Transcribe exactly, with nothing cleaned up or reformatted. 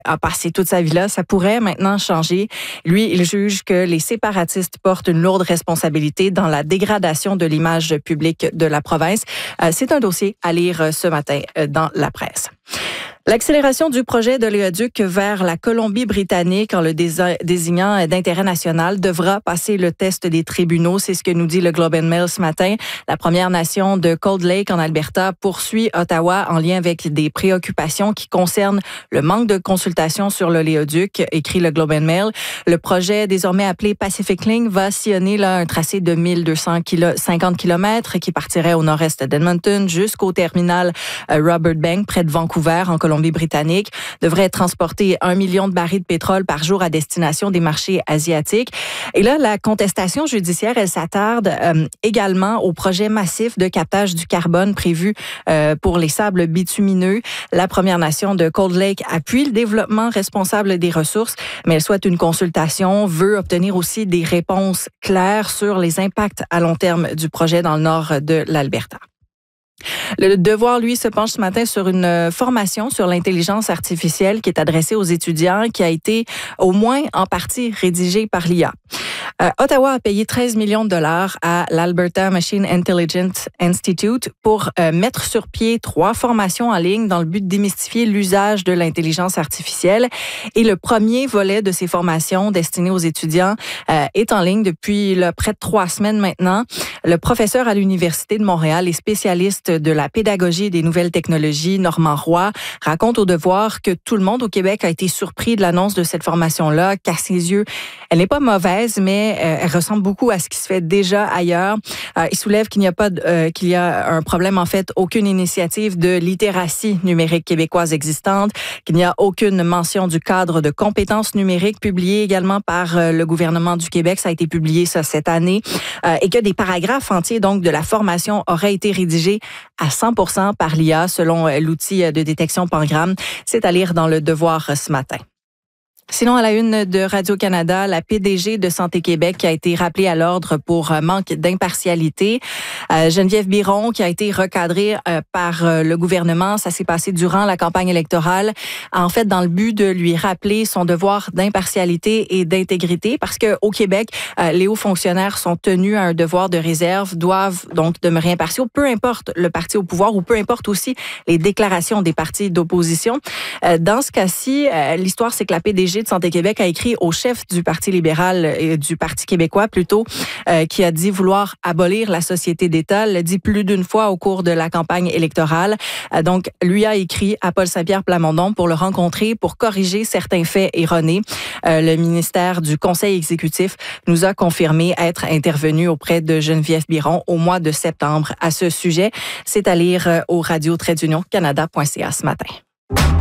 a passé toute sa vie là, ça pourrait maintenant changer. Lui, il juge que les séparatistes portent une lourde responsabilité dans la dégradation de l'image publique de la province. Euh, c'est un dossier à lire ce matin dans la presse. L'accélération du projet d'oléoduc vers la Colombie-Britannique en le désignant d'intérêt national devra passer le test des tribunaux. C'est ce que nous dit le Globe and Mail ce matin. La Première Nation de Cold Lake en Alberta poursuit Ottawa en lien avec des préoccupations qui concernent le manque de consultation sur l'oléoduc, écrit le Globe and Mail. Le projet, désormais appelé Pacific Link, va sillonner là, un tracé de mille deux cent cinquante kilomètres qui partirait au nord-est d'Edmonton jusqu'au terminal Robert Bank près de Vancouver en Colombie-Britannique, devrait transporter un million de barils de pétrole par jour à destination des marchés asiatiques. Et là, la contestation judiciaire, elle s'attarde euh, également au projet massif de captage du carbone prévu euh, pour les sables bitumineux. La Première Nation de Cold Lake appuie le développement responsable des ressources, mais elle souhaite une consultation, veut obtenir aussi des réponses claires sur les impacts à long terme du projet dans le nord de l'Alberta. Le Devoir, lui, se penche ce matin sur une formation sur l'intelligence artificielle qui est adressée aux étudiants, qui a été au moins en partie rédigée par l'I A. Euh, Ottawa a payé treize millions de dollars à l'Alberta Machine Intelligence Institute pour euh, mettre sur pied trois formations en ligne dans le but de démystifier l'usage de l'intelligence artificielle. Et le premier volet de ces formations destinées aux étudiants euh, est en ligne depuis là, près de trois semaines maintenant. Le professeur à l'Université de Montréal et spécialiste de la pédagogie et des nouvelles technologies, Normand Roy, raconte au Devoir que tout le monde au Québec a été surpris de l'annonce de cette formation-là, qu'à ses yeux, elle n'est pas mauvaise, mais euh, elle ressemble beaucoup à ce qui se fait déjà ailleurs. Euh, il soulève qu'il n'y a pas de, euh, qu'il y a un problème, en fait, aucune initiative de littératie numérique québécoise existante, qu'il n'y a aucune mention du cadre de compétences numériques publié également par euh, le gouvernement du Québec. Ça a été publié ça cette année. Euh, et que des paragraphes entiers, donc, de la formation auraient été rédigés à cent pour cent par l'I A, selon l'outil de détection Pangram. C'est à lire dans le Devoir ce matin. Sinon, à la une de Radio-Canada, la P D G de Santé Québec a été rappelée à l'ordre pour manque d'impartialité. Euh, Geneviève Biron, qui a été recadrée euh, par euh, le gouvernement, ça s'est passé durant la campagne électorale, en fait, dans le but de lui rappeler son devoir d'impartialité et d'intégrité, parce qu'au Québec, euh, les hauts fonctionnaires sont tenus à un devoir de réserve, doivent donc demeurer impartiaux, peu importe le parti au pouvoir ou peu importe aussi les déclarations des partis d'opposition. Euh, dans ce cas-ci, euh, l'histoire, c'est que la P D G de Santé Québec a écrit au chef du Parti libéral et du Parti québécois plutôt, euh, qui a dit vouloir abolir la société d'État, l'a dit plus d'une fois au cours de la campagne électorale. Euh, donc, lui a écrit à Paul Saint-Pierre Plamondon pour le rencontrer, pour corriger certains faits erronés. Euh, le ministère du Conseil exécutif nous a confirmé être intervenu auprès de Geneviève Biron au mois de septembre à ce sujet. C'est à lire au radio trait d'union canada point c a ce matin.